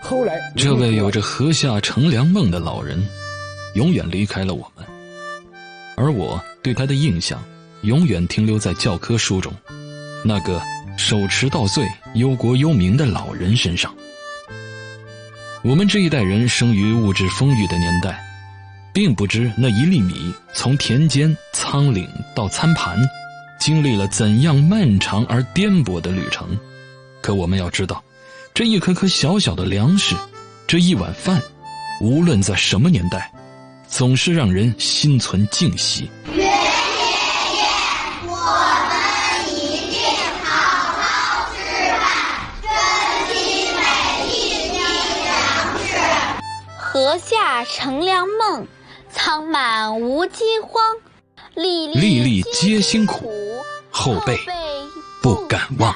后来， 这位有着禾下乘凉梦的老人，永远离开了我们，而我对他的印象，永远停留在教科书中，那个手持稻穗、忧国忧民的老人身上。我们这一代人生于物质丰裕的年代，并不知那一粒米从田间、仓廪到餐盘，经历了怎样漫长而颠簸的旅程。可我们要知道，这一颗颗小小的粮食，这一碗饭，无论在什么年代，总是让人心存敬惜。 愿爷爷，我们一定好好吃饭，珍惜每一滴粮食。 禾下乘凉梦，仓满无饥荒。粒粒皆辛苦，后辈不敢忘。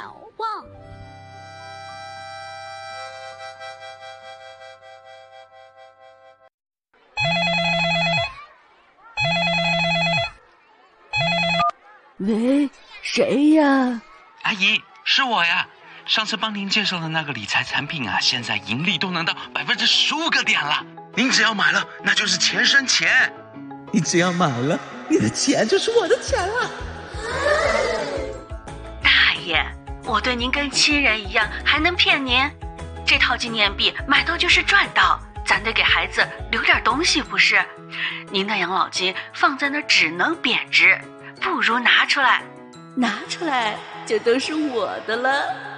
喂，谁呀？ 阿姨，是我呀。上次帮您介绍的那个理财产品啊，现在盈利都能到15%个点了。您只要买了，那就是钱生钱。 你只要买了，你的钱就是我的钱了。 大爷，我对您跟亲人一样，还能骗您？这套纪念币买到就是赚到，咱得给孩子留点东西不是？您的养老金放在那儿只能贬值，不如拿出来。 拿出来就都是我的了。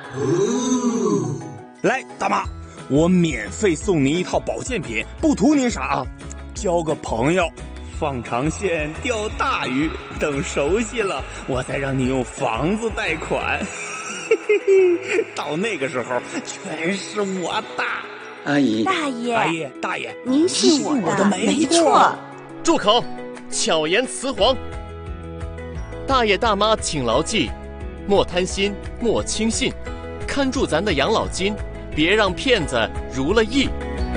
来，大妈，我免费送您一套保健品，不图您啥啊，交个朋友，放长线钓大鱼，等熟悉了，我再让你用房子贷款。到那个时候，全是我的。 阿姨， 大爷， 阿姨，大爷， 您信我的，没错。 住口！巧言辞黄。大爷大妈请牢记，莫贪心，莫轻信，看住咱的养老金，别让骗子如了意。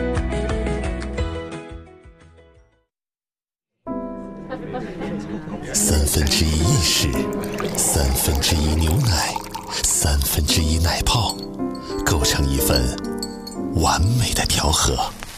1/3意式，1/3牛奶，1/3奶泡，构成一份完美的调和。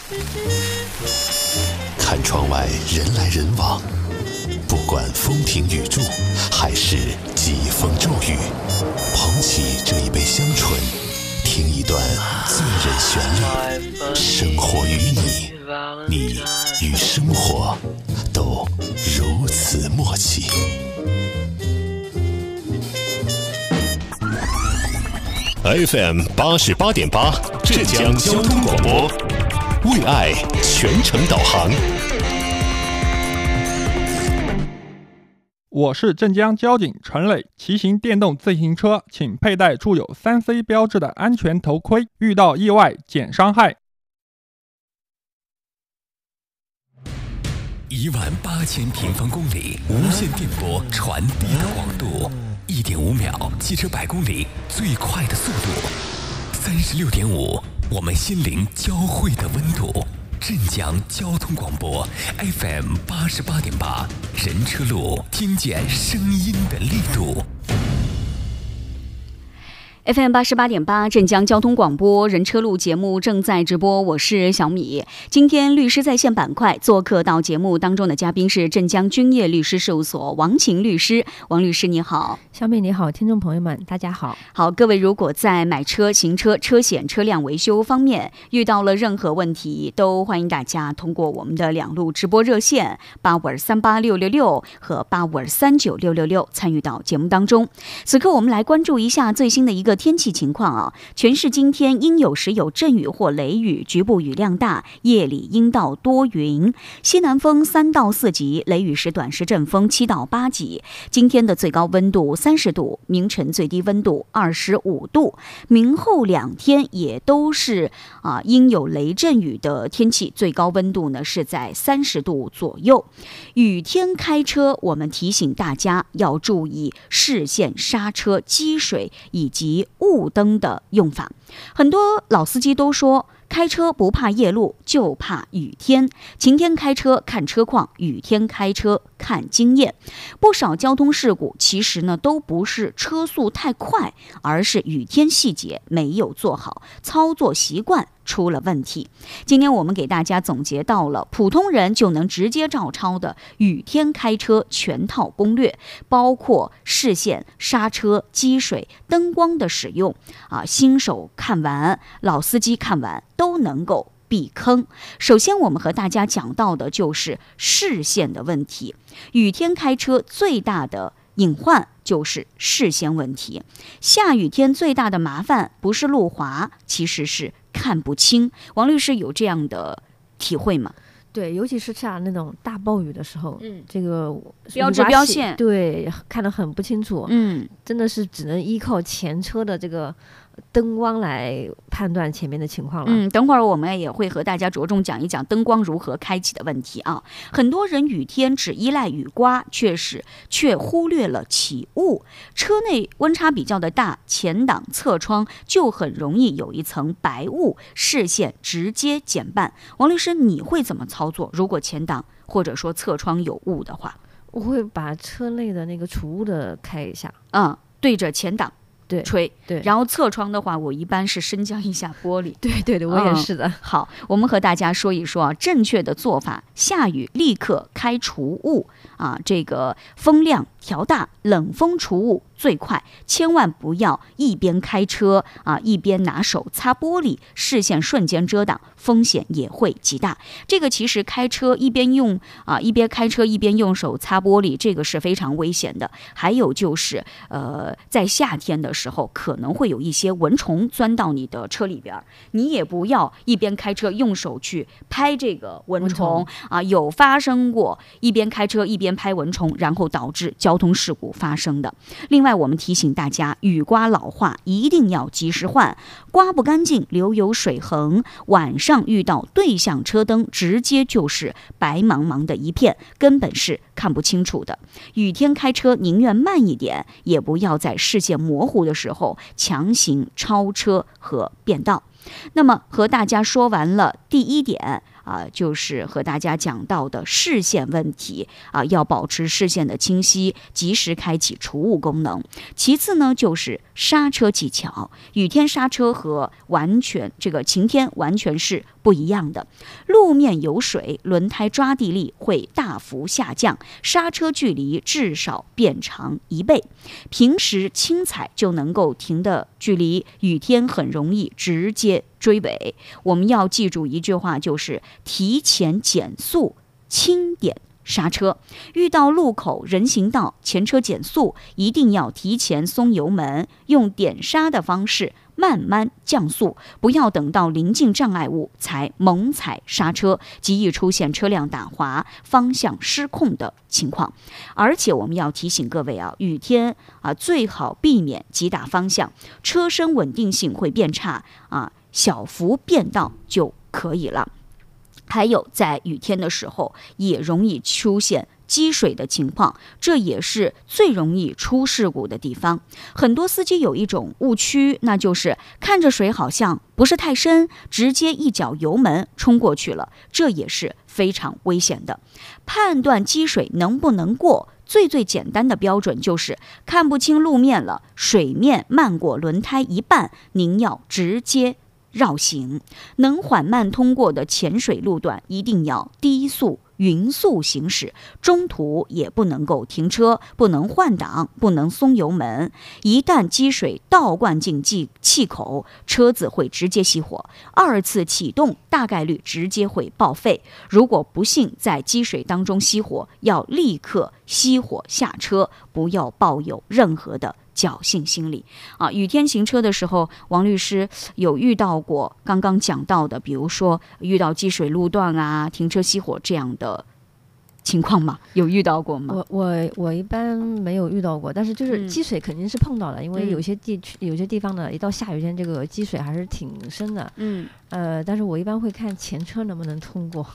看窗外人来人往，不管风平雨骤还是疾风骤雨，捧起这一杯香醇，听一段醉人旋律。生活与你，你与生活都如此默契。FM 88.8镇江交通广播，为爱全程导航。 我是镇江交警陈磊。骑行电动自行车，请佩戴注有3C 标志的安全头盔，遇到意外减伤害。 18000平方公里无线电波传递的广度，1.5秒汽车100公里最快的速度，36.5我们心灵交汇的温度。镇江交通广播 FM 88.8，人车路，听见声音的力度。 FM 88.8镇江交通广播人车路节目正在直播，我是小米。今天律师在线板块做客到节目当中的嘉宾是镇江君业律师事务所王晴律师。王律师你好。 小米你好，听众朋友们大家好。 好，各位如果在买车、行车、车险、车辆维修方面遇到了任何问题，都欢迎大家通过我们的2路直播热线85238666和85239666参与到节目当中。此刻我们来关注一下最新的一个天气情况啊，全市今天阴有时有阵雨或雷雨，局部雨量大，夜里阴到多云，西南风3到4级，雷雨时短时阵风7到8级。今天的最高温度30度，明晨最低温度25度。明后2天也都是阴有雷阵雨的天气，最高温度呢是在30度左右。雨天开车，我们提醒大家要注意视线、刹车、积水以及雾灯的用法。很多老司机都说开车不怕夜路，就怕雨天。晴天开车看车况，雨天开车看经验。不少交通事故其实呢都不是车速太快，而是雨天细节没有做好，操作习惯出了问题。今天我们给大家总结到了普通人就能直接照抄的雨天开车全套攻略，包括视线、刹车、积水、灯光的使用新手看完，老司机看完都能够避坑。首先我们和大家讲到的就是视线的问题。雨天开车最大的隐患就是视线问题。下雨天最大的麻烦不是路滑，其实是看不清。王律师有这样的体会吗？ 对，尤其是下那种大暴雨的时候，这个标志标线对看得很不清楚，真的是只能依靠前车的这个灯光来判断前面的情况了。 等会儿我们也会和大家着重讲一讲灯光如何开启的问题啊。很多人雨天只依赖雨刮，却忽略了起雾。车内温差比较的大，前挡、侧窗就很容易有一层白雾，视线直接减半。王律师，你会怎么操作？如果前挡或者说侧窗有雾的话， 我会把车内的那个除雾的开一下， 对着前挡吹， 对， 然后侧窗的话，我一般是升降一下玻璃。 对，我也是的。 好，我们和大家说一说正确的做法。下雨立刻开除雾这个风量调大，冷风除雾最快，千万不要一边开车一边拿手擦玻璃，视线瞬间遮挡，风险也会极大。这个其实开车一边开车一边用手擦玻璃，这个是非常危险的。还有就是在夏天的时候可能会有一些蚊虫钻到你的车里边，你也不要一边开车用手去拍这个蚊虫有发生过一边开车一边拍蚊虫，然后导致交通事故发生的。另外我们提醒大家，雨刮老化一定要及时换，刮不干净留有水痕，晚上遇到对向车灯直接就是白茫茫的一片，根本是看不清楚的。雨天开车宁愿慢一点，也不要在视线模糊的时候强行超车和变道。那么和大家说完了第一点就是和大家讲到的视线问题要保持视线的清晰，及时开启除雾功能。其次呢，就是刹车技巧。雨天刹车和晴天完全是不一样的。路面有水，轮胎抓地力会大幅下降，刹车距离至少变长1倍。平时轻踩就能够停的距离，雨天很容易直接追尾。我们要记住一句话，就是提前减速，轻点刹车。遇到路口、人行道，前车减速一定要提前松油门，用点刹的方式慢慢降速，不要等到临近障碍物才猛踩刹车，极易出现车辆打滑、方向失控的情况。而且我们要提醒各位雨天最好避免急打方向，车身稳定性会变差小幅变道就可以了。还有在雨天的时候也容易出现积水的情况，这也是最容易出事故的地方。很多司机有一种误区，那就是看着水好像不是太深，直接一脚油门冲过去了，这也是非常危险的。判断积水能不能过，最简单的标准就是看不清路面了，水面漫过轮胎一半，您要直接绕行。能缓慢通过的浅水路段一定要低速匀速行驶，中途也不能够停车，不能换挡，不能松油门。一旦积水倒灌进气口，车子会直接熄火，二次启动大概率直接会报废。如果不幸在积水当中熄火，要立刻熄火下车，不要抱有任何的侥幸心理雨天行车的时候，王律师有遇到过刚刚讲到的，比如说遇到积水路段停车熄火这样的情况吗？有遇到过吗？ 我一般没有遇到过，但是就是积水肯定是碰到的，因为有些地方呢，一到下雨天这个积水还是挺深的。但是我一般会看前车能不能通过。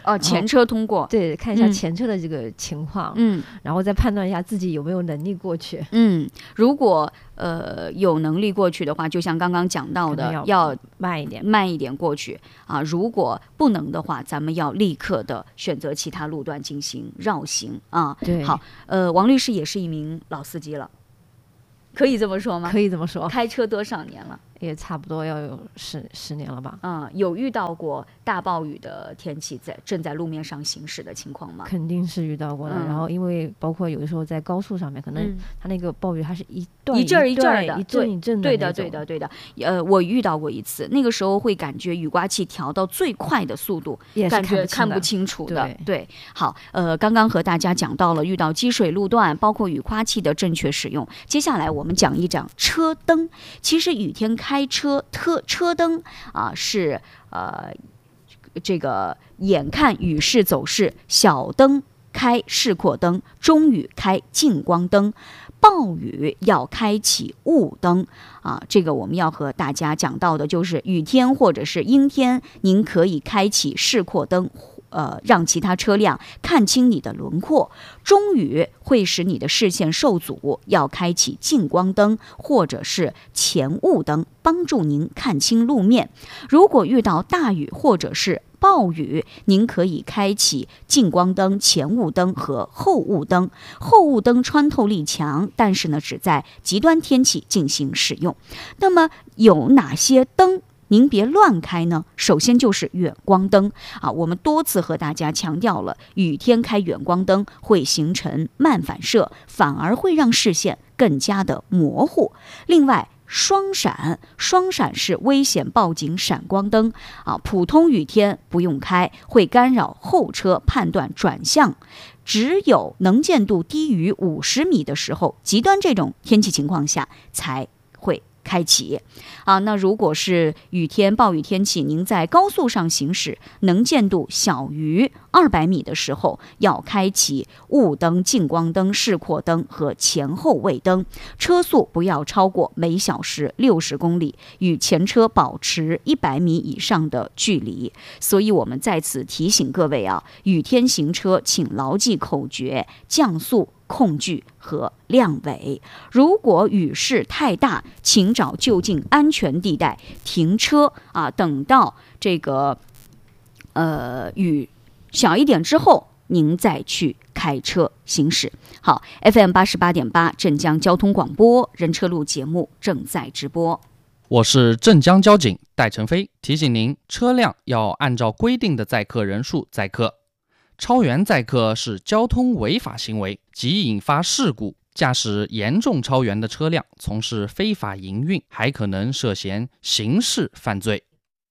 前车通过， 对，看一下前车的这个情况，然后再判断一下自己有没有能力过去。 如果有能力过去的话，就像刚刚讲到的，要慢一点过去啊。如果不能的话，咱们要立刻的选择其他路段进行绕行啊。 对， 好，王律师也是一名老司机了，可以这么说吗？ 可以这么说。 开车多少年了？ 也差不多要有10年了吧。 有遇到过大暴雨的天气正在路面上行驶的情况吗？ 肯定是遇到过的。然后因为包括有的时候在高速上面，可能它那个暴雨它是一阵一阵的，一阵一阵的。 对的。我遇到过一次，那个时候会感觉雨刮器调到最快的速度，感觉看不清楚的。对，好，刚刚和大家讲到了遇到积水路段，包括雨刮器的正确使用。接下来我们讲一讲车灯。其实雨天开车车灯啊是这个眼看雨势走势，小灯开示廓灯，中雨开近光灯，暴雨要开启雾灯啊。这个我们要和大家讲到的就是雨天或者是阴天，您可以开启示廓灯。让其他车辆看清你的轮廓。中雨会使你的视线受阻，要开启近光灯或者是前雾灯，帮助您看清路面。如果遇到大雨或者是暴雨，您可以开启近光灯、前雾灯和后雾灯。后雾灯穿透力强，但是呢，只在极端天气进行使用。那么有哪些灯您别乱开呢？首先就是远光灯啊，我们多次和大家强调了，雨天开远光灯会形成慢反射，反而会让视线更加的模糊。另外，双闪是危险报警闪光灯啊，普通雨天不用开，会干扰后车判断转向。只有能见度低于50米的时候，极端这种天气情况下才会开启啊。那如果是雨天暴雨天气，您在高速上行驶，能见度小于200米的时候，要开启雾灯、近光灯、示廓灯和前后位灯，车速不要超过每小时60公里，与前车保持100米以上的距离。所以我们在此提醒各位啊，雨天行车请牢记口诀：降速、控距和亮尾。如果雨势太大，请找就近安全地带停车啊，等到这个雨小一点之后，您再去开车行驶。好 ，FM 88.8镇江交通广播人车路节目正在直播。 我是镇江交警戴成飞，提醒您，车辆要按照规定的载客人数载客。超员载客是交通违法行为，即引发事故。驾驶严重超员的车辆从事非法营运，还可能涉嫌刑事犯罪。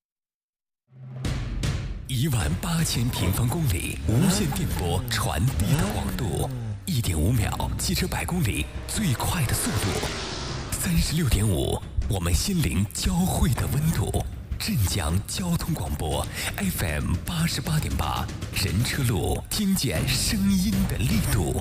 18000平方公里无线电波传递的广度，1.5秒汽车100公里最快的速度，36.5我们心灵交汇的温度。镇江交通广播 FM 88.8人车路，听见声音的力度。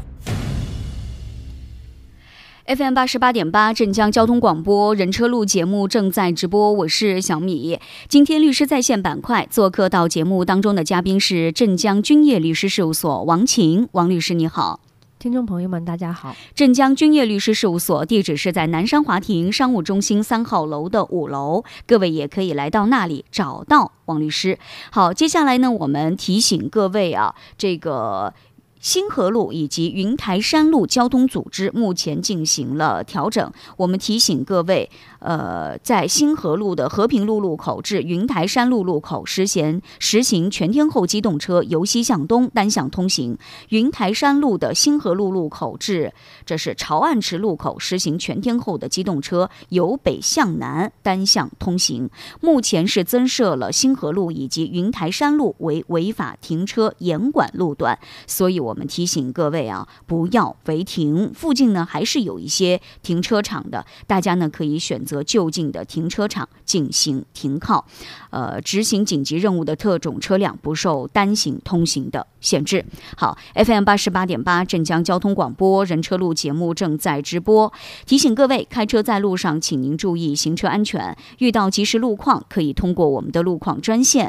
FM 88.8镇江交通广播人车路节目正在直播，我是小米。今天律师在线板块做客到节目当中的嘉宾是镇江君业律师事务所王晴，王律师你好。 听众朋友们大家好。 镇江君业律师事务所地址是在南山华庭商务中心3号楼的5楼，各位也可以来到那里找到王律师。好，接下来呢，我们提醒各位啊，这个新河路以及云台山路交通组织目前进行了调整。我们提醒各位，在新河路的和平路路口至云台山路路口实行全天候机动车由西向东单向通行；云台山路的新河路路口至这是潮岸池路口实行全天候的机动车由北向南单向通行。目前是增设了新河路以及云台山路为违法停车严管路段，所以我们提醒各位啊，不要违停。附近呢还是有一些停车场的，大家呢可以选择就近的停车场进行停靠。执行紧急任务的特种车辆不受单行通行的限制。好 ，FM 88.8镇江交通广播人车路节目正在直播，提醒各位开车在路上，请您注意行车安全。遇到即时路况，可以通过我们的路况专线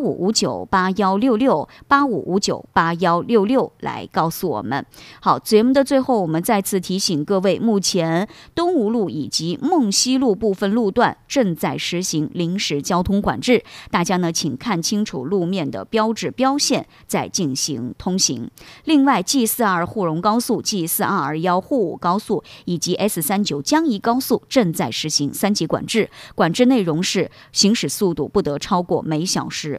8559816685598166来告诉我们。好，节目的最后，我们再次提醒各位，目前东吴路以及梦溪路部分路段正在实行临时交通管制，大家呢请看清楚路面的标志标线，再进行通行。另外 G42 沪蓉高速、G4221沪武高速以及 S39江宜高速正在实行3级管制，管制内容是行驶速度不得超过每小时